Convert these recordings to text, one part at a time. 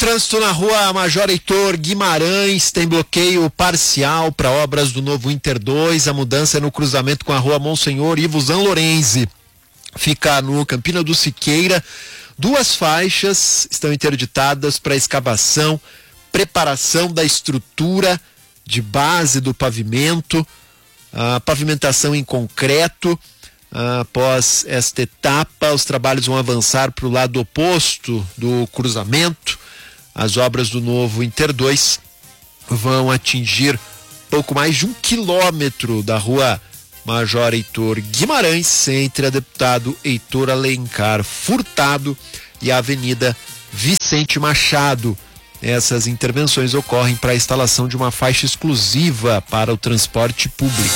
trânsito na rua Major Heitor Guimarães, tem bloqueio parcial para obras do novo Inter 2, a mudança é no cruzamento com a rua Monsenhor Ivo Zanlorenzi, fica no Campina do Siqueira, 2 faixas estão interditadas para escavação, preparação da estrutura de base do pavimento, a pavimentação em concreto. Após esta etapa, os trabalhos vão avançar para o lado oposto do cruzamento. As obras do novo Inter 2 vão atingir pouco mais de 1 quilômetro da rua Major Heitor Guimarães, entre a deputado Heitor Alencar Furtado e a Avenida Vicente Machado. Essas intervenções ocorrem para a instalação de uma faixa exclusiva para o transporte público.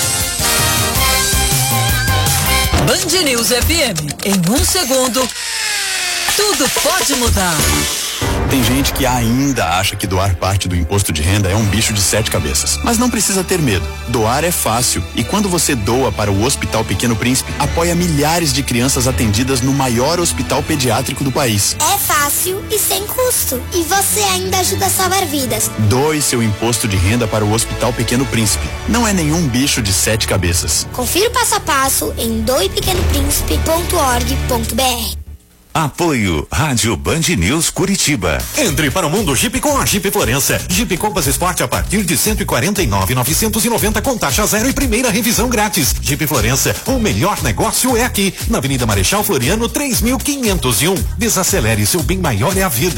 Band News FM, em 1 segundo, tudo pode mudar. Tem gente que ainda acha que doar parte do imposto de renda é um bicho de 7 cabeças. Mas não precisa ter medo. Doar é fácil. E quando você doa para o Hospital Pequeno Príncipe, apoia milhares de crianças atendidas no maior hospital pediátrico do país. É fácil e sem custo. E você ainda ajuda a salvar vidas. Doe seu imposto de renda para o Hospital Pequeno Príncipe. Não é nenhum bicho de 7 cabeças. Confira o passo a passo em doepequenopríncipe.org.br. Apoio Rádio Band News Curitiba. Entre para o mundo Jeep com a Jeep Florença. Jeep Compass Sport a partir de 149.990 com taxa zero e primeira revisão grátis. Jeep Florença, o melhor negócio é aqui. Na Avenida Marechal Floriano 3501. Desacelere, seu bem maior é a vida.